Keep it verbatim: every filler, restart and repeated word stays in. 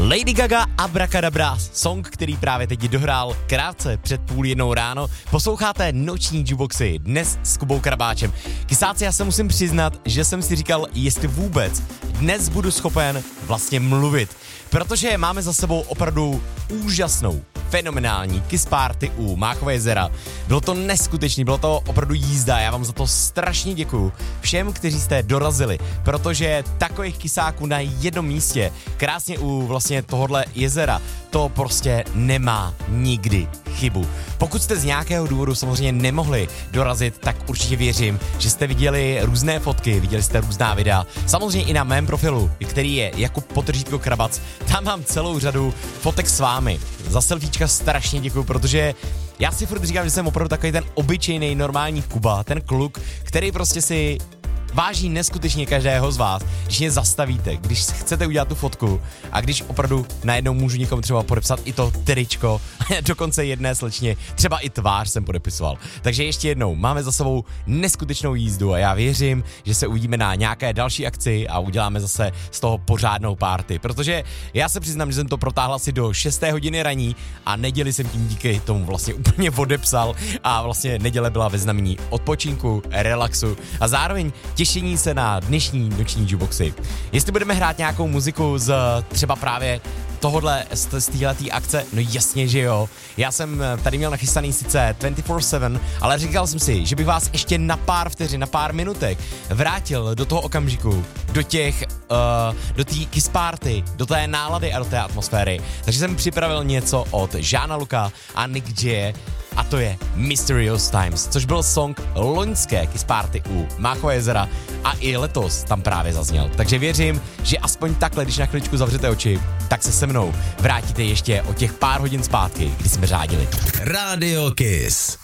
Lady Gaga Abracadabra, song, který právě teď dohrál krátce před půl jednou ráno. Posloucháte noční jukeboxy dnes s Kubou Krabáčem. Kysáci, já se musím přiznat, že jsem si říkal, jestli vůbec dnes budu schopen vlastně mluvit, protože máme za sebou opravdu úžasnou, fenomenální kiss party u Máchova jezera. Bylo to neskutečný, bylo to opravdu jízda, já vám za to strašně děkuju všem, kteří jste dorazili, protože takových kisáků na jednom místě, krásně u vlastně tohohle jezera, to prostě nemá nikdy chybu. Pokud jste z nějakého důvodu samozřejmě nemohli dorazit, tak určitě věřím, že jste viděli různé fotky, viděli jste různá videa. Samozřejmě i na mém profilu, který je Jakub Potržítko Krabac, tam mám celou řadu fotek s vámi. Za selfiečka strašně děkuju, protože já si furt říkám, že jsem opravdu takový ten obyčejný normální Kuba, ten kluk, který prostě si váží neskutečně každého z vás, když mě zastavíte, když chcete udělat tu fotku a když opravdu najednou můžu někomu třeba podepsat i to tričko, dokonce jedné slečně, třeba i tvář jsem podepisoval. Takže ještě jednou, máme za sebou neskutečnou jízdu a já věřím, že se uvidíme na nějaké další akci a uděláme zase z toho pořádnou party, protože já se přiznám, že jsem to protáhl asi do šesté hodiny raní a neděli jsem tím díky tomu vlastně úplně odepsal a vlastně neděle byla ve znamení odpočinku, relaxu a zároveň těšení se na dnešní noční jukeboxy. Jestli budeme hrát nějakou muziku z třeba právě tohodle, z, z téhletý akce, no jasně, že jo. Já jsem tady měl nachystaný sice dvacet čtyři sedm, ale říkal jsem si, že bych vás ještě na pár vteřin, na pár minutek vrátil do toho okamžiku, do těch, uh, do té kiss party, do té nálady a do té atmosféry. Takže jsem připravil něco od Žána Luka a Nick J. A to je Mysterious Times, což byl song loňské kiss party u Máchova jezera a i letos tam právě zazněl. Takže věřím, že aspoň takhle, když na chviličku zavřete oči, tak se se mnou vrátíte ještě o těch pár hodin zpátky, kdy jsme řádili. Radio Kiss.